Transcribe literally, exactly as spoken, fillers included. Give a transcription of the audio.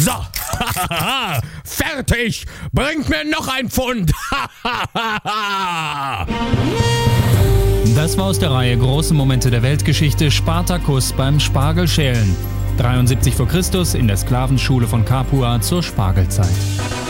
So, fertig. Bringt mir noch ein Pfund. Das war aus der Reihe Große Momente der Weltgeschichte Spartacus beim Spargelschälen. dreiundsiebzig vor Christus in der Sklavenschule von Capua zur Spargelzeit.